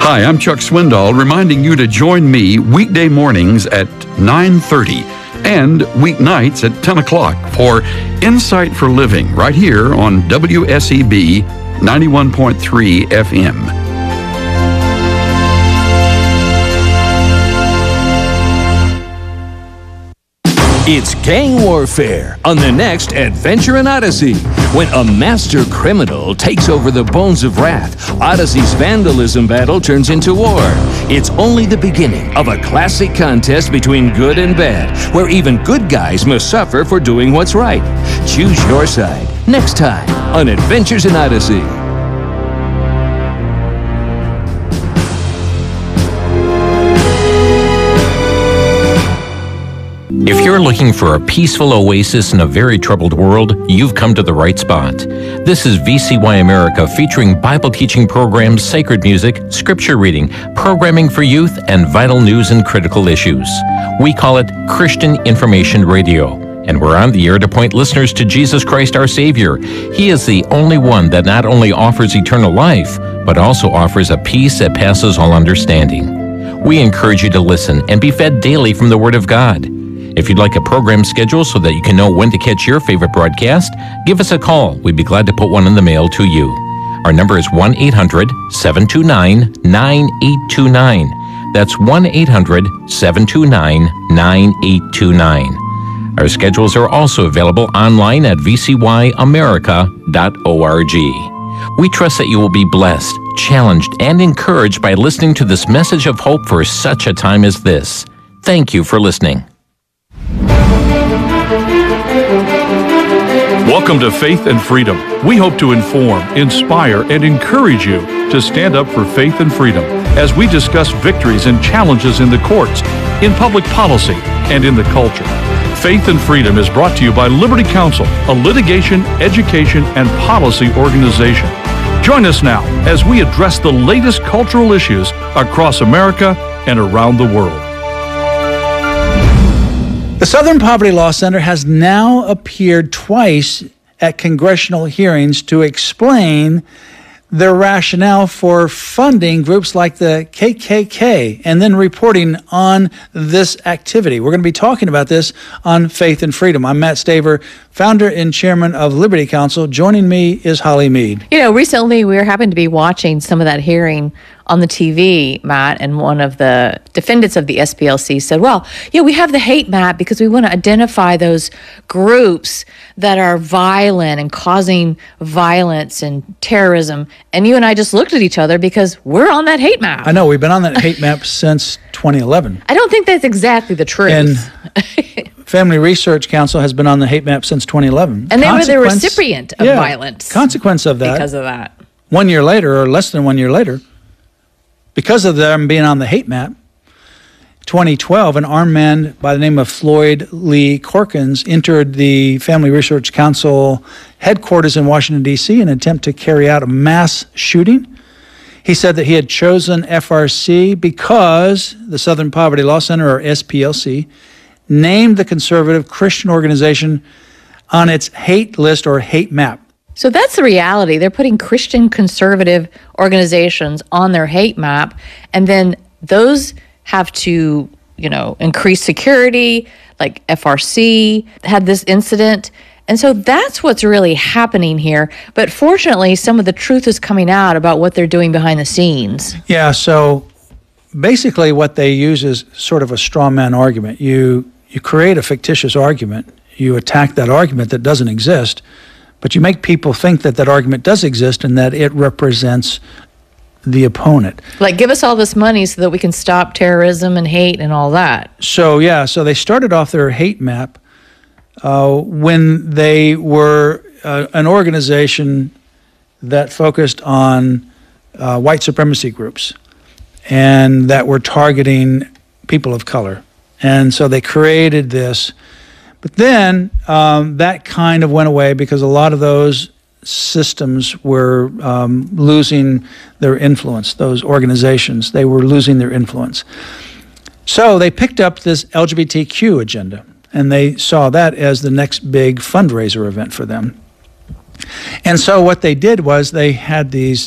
Hi, I'm Chuck Swindoll, reminding you to join me weekday mornings at 9:30 and weeknights at 10 o'clock for Insight for Living right here on WSEB 91.3 FM. It's gang warfare on the next Adventure in Odyssey. When a master criminal takes over the Bones of Wrath, Odyssey's vandalism battle turns into war. It's only the beginning of a classic contest between good and bad, where even good guys must suffer for doing what's right. Choose your side next time on Adventures in Odyssey. If you're looking for a peaceful oasis in a very troubled world, you've come to the right spot. This is VCY America, featuring Bible teaching programs, sacred music, scripture reading, programming for youth, and vital news and critical issues. We call it Christian Information Radio, and we're on the air to point listeners to Jesus Christ, our Savior. He is the only one that not only offers eternal life, but also offers a peace that passes all understanding. We encourage you to listen and be fed daily from the Word of God. If you'd like a program schedule so that you can know when to catch your favorite broadcast, give us a call. We'd be glad to put one in the mail to you. Our number is 1-800-729-9829. That's 1-800-729-9829. Our schedules are also available online at vcyamerica.org. We trust that you will be blessed, challenged, and encouraged by listening to this message of hope for such a time as this. Thank you for listening. Welcome to Faith and Freedom. We hope to inform, inspire, and encourage you to stand up for faith and freedom as we discuss victories and challenges in the courts, in public policy, and in the culture. Faith and Freedom is brought to you by Liberty Counsel, a litigation, education, and policy organization. Join us now as we address the latest cultural issues across America and around the world. The Southern Poverty Law Center has now appeared twice at congressional hearings to explain their rationale for funding groups like the KKK and then reporting on this activity. We're going to be talking about this on Faith and Freedom. I'm Matt Staver, founder and chairman of Liberty Counsel. Joining me is Holly Mead. You know, recently we happened to be watching some of that hearing on the TV, Matt, and one of the defendants of the SPLC said, well, yeah, we have the hate map because we want to identify those groups that are violent and causing violence and terrorism. And you and I just looked at each other because we're on that hate map. I know, we've been on that hate map since 2011. I don't think that's exactly the truth. And Family Research Council has been on the hate map since 2011. And they were the recipient of violence. Consequence of that. Because of that. 1 year later, or less than 1 year later, because of them being on the hate map, 2012, an armed man by the name of Floyd Lee Corkins entered the Family Research Council headquarters in Washington, D.C. in an attempt to carry out a mass shooting. He said that he had chosen FRC because the Southern Poverty Law Center, or SPLC, named the conservative Christian organization on its hate list or hate map. So that's the reality. They're putting Christian conservative organizations on their hate map, and then those have to, you know, increase security, like FRC had this incident. And so that's what's really happening here. But fortunately, some of the truth is coming out about what they're doing behind the scenes. Yeah, so basically what they use is sort of a straw man argument. You create a fictitious argument, you attack that argument that doesn't exist, but you make people think that that argument does exist and that it represents the opponent. Like, give us all this money so that we can stop terrorism and hate and all that. So, yeah, so they started off their hate map when they were an organization that focused on white supremacy groups and that were targeting people of color. And so they created this. But then that kind of went away because a lot of those systems were losing their influence. Those organizations, they were losing their influence. So they picked up this LGBTQ agenda, and they saw that as the next big fundraiser event for them. And so what they did was they had these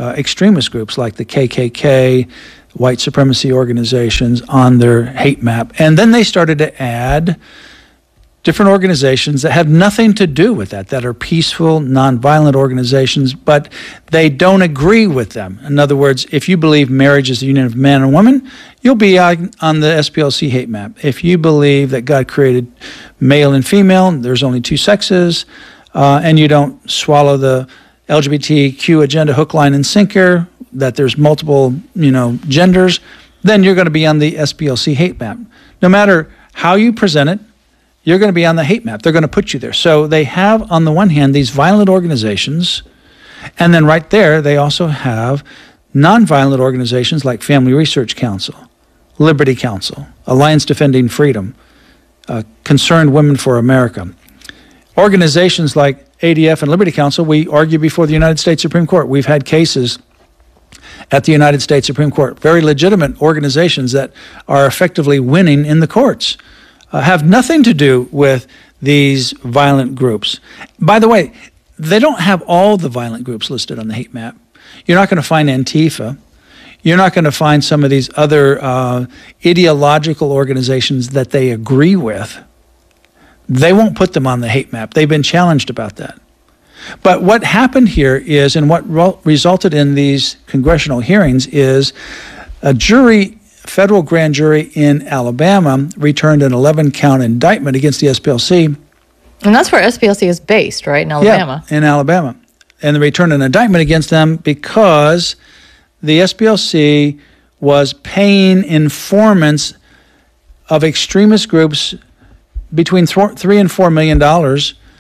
extremist groups like the KKK, white supremacy organizations on their hate map. And then they started to add different organizations that have nothing to do with that are peaceful, nonviolent organizations, but they don't agree with them. In other words, if you believe marriage is the union of man and woman, you'll be on the SPLC hate map. If you believe that God created male and female, there's only two sexes, and you don't swallow the LGBTQ agenda hook, line, and sinker, that there's multiple, genders, then you're going to be on the SPLC hate map. No matter how you present it, you're going to be on the hate map. They're going to put you there. So they have, on the one hand, these violent organizations, and then right there, they also have nonviolent organizations like Family Research Council, Liberty Council, Alliance Defending Freedom, Concerned Women for America. Organizations like ADF and Liberty Council, we argue before the United States Supreme Court. We've had cases at the United States Supreme Court, very legitimate organizations that are effectively winning in the courts. Have nothing to do with these violent groups. By the way, they don't have all the violent groups listed on the hate map. You're not going to find Antifa. You're not going to find some of these other ideological organizations that they agree with. They won't put them on the hate map. They've been challenged about that. But what happened here is, and what resulted in these congressional hearings is a federal grand jury in Alabama returned an 11-count indictment against the SPLC. And that's where SPLC is based, right, in Alabama? Yeah, in Alabama. And they returned an indictment against them because the SPLC was paying informants of extremist groups between $3 and $4 million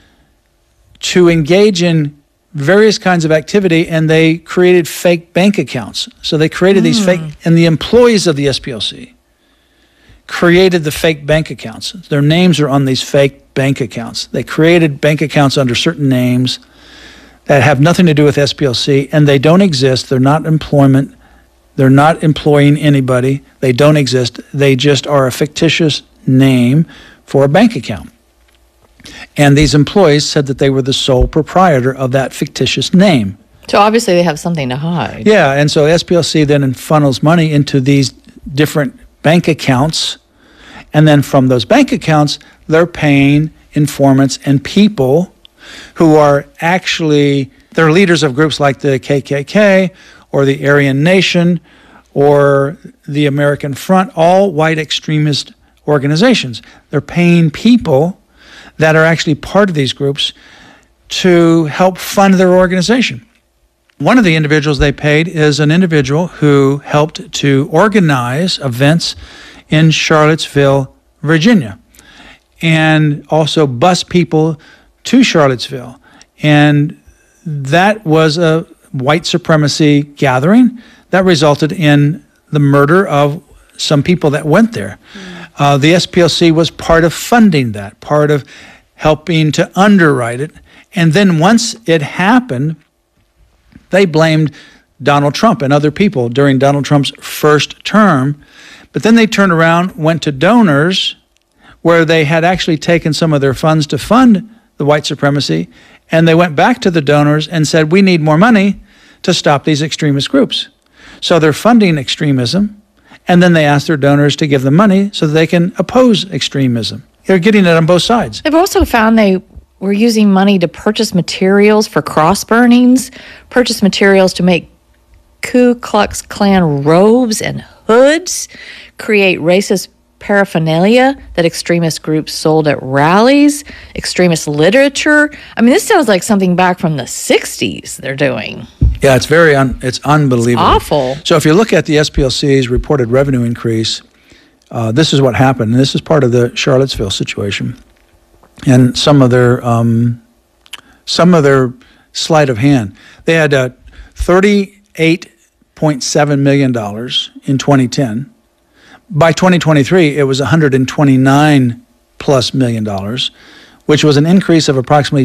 to engage in various kinds of activity, and they created fake bank accounts. So they created these fake, and the employees of the SPLC created the fake bank accounts. Their names are on these fake bank accounts. They created bank accounts under certain names that have nothing to do with SPLC, and they don't exist. They're not employment. They're not employing anybody. They don't exist. They just are a fictitious name for a bank account. And these employees said that they were the sole proprietor of that fictitious name. So obviously they have something to hide. Yeah, and so SPLC then funnels money into these different bank accounts, and then from those bank accounts, they're paying informants and people who are actually, they're leaders of groups like the KKK or the Aryan Nation or the American Front, all white extremist organizations. They're paying people that are actually part of these groups to help fund their organization. One of the individuals they paid is an individual who helped to organize events in Charlottesville, Virginia, and also bus people to Charlottesville. And that was a white supremacy gathering that resulted in the murder of some people that went there. The SPLC was part of funding that, part of helping to underwrite it. And then once it happened, they blamed Donald Trump and other people during Donald Trump's first term. But then they turned around, went to donors, where they had actually taken some of their funds to fund the white supremacy, and they went back to the donors and said, we need more money to stop these extremist groups. So they're funding extremism, and then they ask their donors to give them money so that they can oppose extremism. They're getting it on both sides. They've also found they were using money to purchase materials for cross burnings, purchase materials to make Ku Klux Klan robes and hoods, create racist paraphernalia that extremist groups sold at rallies, extremist literature. I mean, this sounds like something back from the 60s they're doing. Yeah, it's it's unbelievable. It's awful. So if you look at the SPLC's reported revenue increase, this is what happened. And this is part of the Charlottesville situation. And some of their sleight of hand. They had $38.7 million in 2010. By 2023, it was $129 plus million, which was an increase of approximately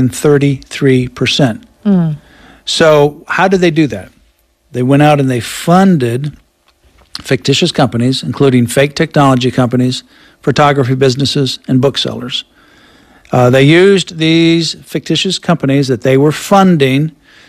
233%. So how did they do that? They went out and they funded fictitious companies, including fake technology companies, photography businesses, and booksellers. They used these fictitious companies that they were funding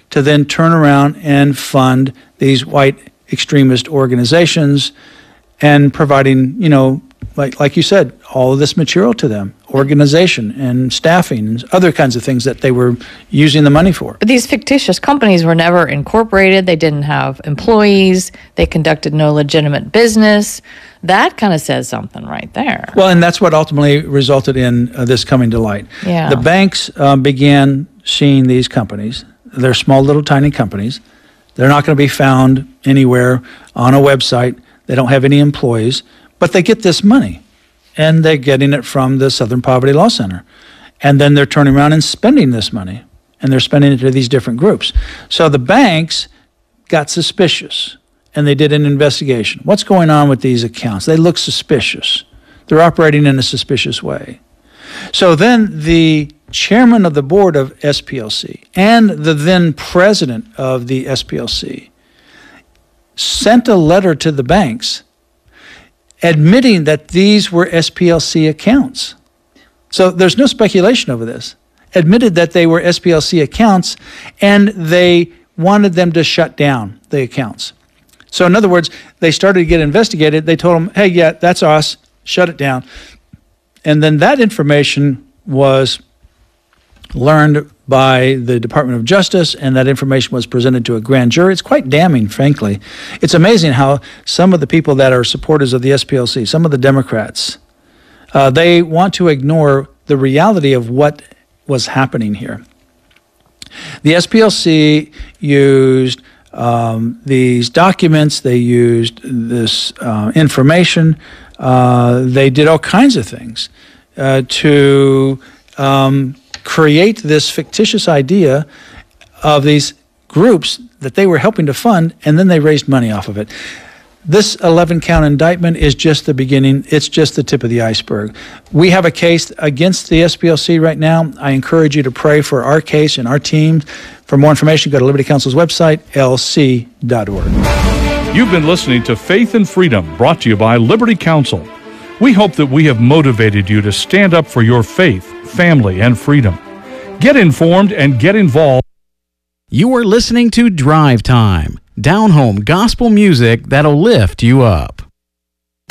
to then turn around and fund these white extremist organizations and providing, like you said, all of this material to them, organization and staffing and other kinds of things that they were using the money for. But these fictitious companies were never incorporated. They didn't have employees. They conducted no legitimate business. That kind of says something right there. Well, and that's what ultimately resulted in this coming to light. Yeah. The banks began seeing these companies. They're small, little, tiny companies. They're not going to be found anywhere on a website. They don't have any employees, but they get this money, and they're getting it from the Southern Poverty Law Center. And then they're turning around and spending this money, and they're spending it to these different groups. So the banks got suspicious, and they did an investigation. What's going on with these accounts? They look suspicious. They're operating in a suspicious way. So then the chairman of the board of SPLC and the then president of the SPLC sent a letter to the banks admitting that these were SPLC accounts. So there's no speculation over this. Admitted that they were SPLC accounts, and they wanted them to shut down the accounts. So in other words, they started to get investigated. They told them, hey, yeah, that's us, shut it down. And then that information was learned by the Department of Justice, and that information was presented to a grand jury. It's quite damning, frankly. It's amazing how some of the people that are supporters of the SPLC, some of the Democrats, they want to ignore the reality of what was happening here. The SPLC used these documents, they used this information, they did all kinds of things to create this fictitious idea of these groups that they were helping to fund, and then they raised money off of it. This 11-count indictment is just the beginning. It's just the tip of the iceberg. We have a case against the SPLC right now. I encourage you to pray for our case and our team. For more information, go to Liberty Counsel's website, lc.org. You've been listening to Faith and Freedom, brought to you by Liberty Counsel. We hope that we have motivated you to stand up for your faith, family, and freedom. Get informed and get involved. You are listening to Drive Time, down-home gospel music that'll lift you up.